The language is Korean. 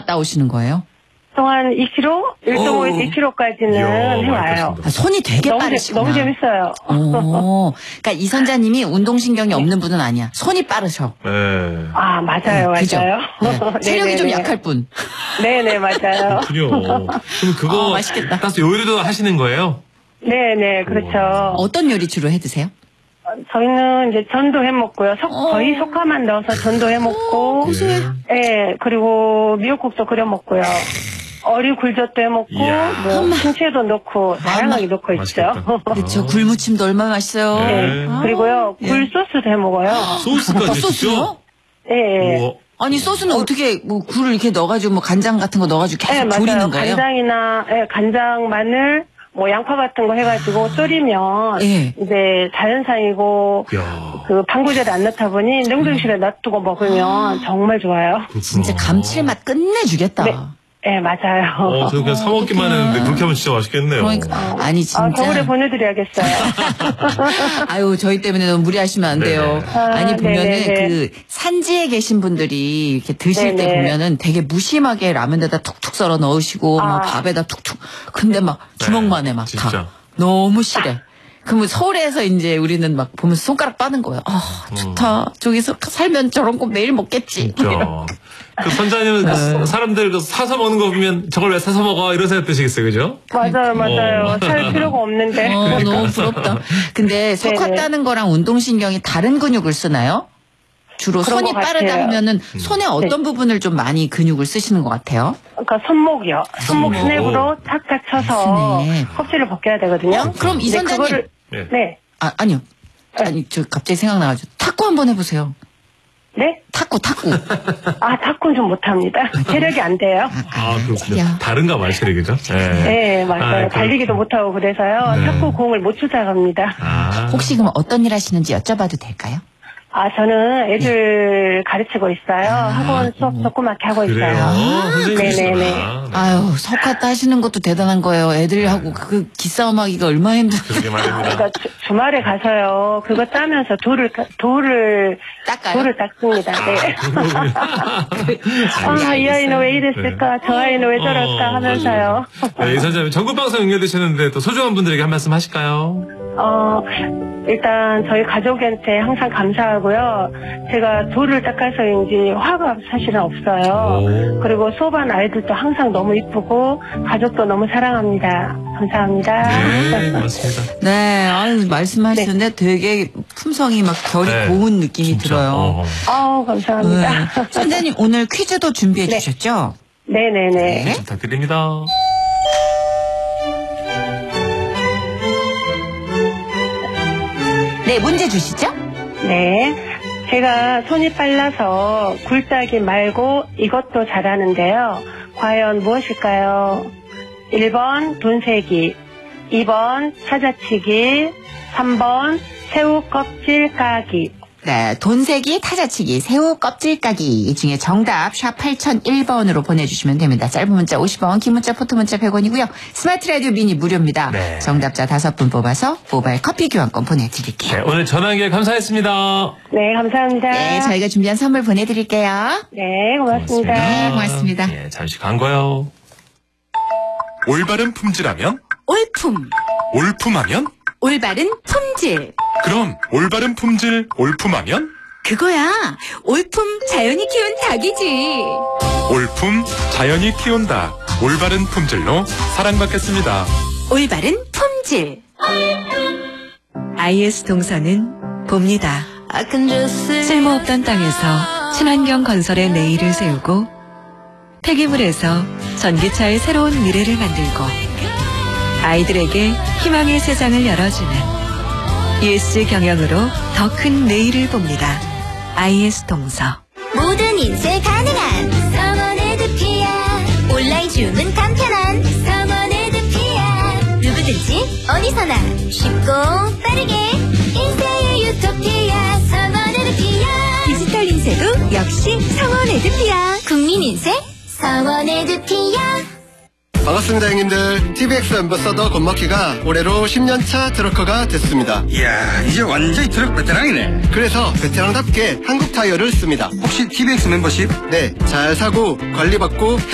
갔다 오시는 거예요? 동안 2km? 1.5에서 2km까지는 해와요. 손이 되게 빠르시구나. 너무 재밌어요. 그러니까 이 선자님이 운동신경이 없는 분은 아니야. 손이 빠르셔. 네. 아, 맞아요, 그죠? 맞아요. 네. 체력이 좀 약할 뿐. 네네, 맞아요. 그렇군요. 그럼 그거 맛있겠다. 따서 요리도 하시는 거예요? 네네, 그렇죠. 어떤 요리 주로 해 드세요? 저희는 이제 전도 해 먹고요. 거의 속화만 넣어서 전도 해 먹고. 고소해. 네, 그리고 미역국도 끓여 먹고요. 어리 굴젓도 해 먹고, 뭐, 김치에도 넣고, 다양하게 넣고 있죠. 그렇죠. 굴무침도 얼마나 맛있어요. 네. 그리고요, 굴 소스도 해 먹어요. 소스까지 소스요? 네. 아니, 소스는 어떻게, 뭐, 굴을 이렇게 넣어가지고, 뭐, 간장 같은 거 넣어가지고 계속 졸이는 거예요? 간장이나, 간장, 마늘, 뭐, 양파 같은 거 해가지고 졸이면, 이제 자연산이고, 그 방부제를 안 넣다 보니 냉동실에 놔두고 먹으면 정말 좋아요. 진짜 감칠맛 끝내주겠다. 네, 맞아요. 저 그냥 사먹기만 했는데 그렇게 하면 진짜 맛있겠네요. 그러니까, 아니, 진짜. 겨울에 보내드려야겠어요. 아유, 저희 때문에 너무 무리하시면 안 돼요. 아니, 보면은 그 산지에 계신 분들이 이렇게 드실 때 보면은 되게 무심하게 라면에다 툭툭 썰어 넣으시고, 막 밥에다 툭툭. 근데 막 주먹만에 막 다. 너무 싫어. 그러면 서울에서 이제 우리는 막 보면서 손가락 빠는 거예요. 아, 좋다. 저기서 살면 저런 거 매일 먹겠지. 진짜. 그 선자님은 사람들 사서 먹는 거 보면 저걸 왜 사서 먹어? 이런 생각 드시겠어요, 그죠? 맞아요. 살 필요가 없는데. 너무 부럽다. 근데 속화 따는 거랑 운동신경이 다른 근육을 쓰나요? 주로 손이 빠르다 하면은 손의 어떤 부분을 좀 많이 근육을 쓰시는 것 같아요? 그러니까 손목이요. 손목 스냅으로 탁탁 쳐서 껍질을 벗겨야 되거든요. 그럼 이 선자님. 아니요. 아니, 저 갑자기 생각나가지고 탁구 한번 해보세요. 네? 탁구. 탁구는 좀 못합니다. 체력이 안 돼요. 그렇군요. 다른가 봐요, 체력이죠? 네, 맞아요. 달리기도 못하고 그래서요. 탁구 공을 못 쫓아갑니다. 혹시 그럼 어떤 일 하시는지 여쭤봐도 될까요? 저는 애들 가르치고 있어요. 학원 수업 조그맣게 하고 있어요. 네네네. 아유, 석화 따시는 것도 대단한 거예요. 애들하고 그 기싸움하기가 얼마나 힘들어요. 그러니까 주말에 가서요. 그거 따면서 돌을 닦아요? 돌을 닦습니다. 네. 이 아이는 왜 이랬을까? 저 아이는 왜 저럴까? 하면서요. 이 선생님 전국방송 연결되셨는데 또 소중한 분들에게 한 말씀 하실까요? 일단 저희 가족한테 항상 감사하고요. 제가 돌을 닦아서인지 화가 사실은 없어요. 그리고 수업한 아이들도 항상 너무 이쁘고 가족도 너무 사랑합니다. 감사합니다. 네, 고맙습니다. 네, 아유, 말씀하시는데 되게 품성이 막 결이 고운 느낌이 들어요. 감사합니다. 선생님 오늘 퀴즈도 준비해 주셨죠? 네네네. 부탁드립니다. 네, 문제 주시죠? 네. 제가 손이 빨라서 굴따기 말고 이것도 잘하는데요. 과연 무엇일까요? 1번 돈세기, 2번 타자치기, 3번 새우 껍질 까기. 네, 돈세기, 타자치기, 새우 껍질 까기 이 중에 정답 샵 8001번으로 보내주시면 됩니다. 짧은 문자 50원, 긴 문자, 포토 문자 100원이고요. 스마트 라디오 미니 무료입니다. 정답자 5분 뽑아서 모바일 커피 교환권 보내드릴게요. 네, 오늘 전화 연결 감사했습니다. 네, 감사합니다. 네, 저희가 준비한 선물 보내드릴게요. 네, 고맙습니다. 네, 고맙습니다. 네, 잠시 광고요. 올바른 품질하면? 올품. 올품하면? 올바른 품질. 그럼 올바른 품질 올품하면? 그거야. 올품 자연이 키운 닭이지. 올품 자연이 키운 닭. 올바른 품질로 사랑받겠습니다. 올바른 품질. IS 동서는 봅니다. 쓸모없던 땅에서 친환경 건설의 내일을 세우고 폐기물에서 전기차의 새로운 미래를 만들고 아이들에게 희망의 세상을 열어주는 ES 경영으로 더 큰 내일을 봅니다. IS 동서. 모든 인쇄 가능한 서머네드피아. 온라인 주문 간편한 서머네드피아. 누구든지 어디서나 쉽고 빠르게 인쇄의 유토피아 서머네드피아. 디지털 인쇄도 역시 서머네드피아. 국민 인쇄 서머네드피아. 반갑습니다, 형님들. TBX 앰버서더 권마키가 올해로 10년차 트럭커가 됐습니다. 이야, 이제 완전히 트럭 베테랑이네. 그래서 베테랑답게 한국 타이어를 씁니다. 혹시 TBX 멤버십? 네, 잘 사고 관리받고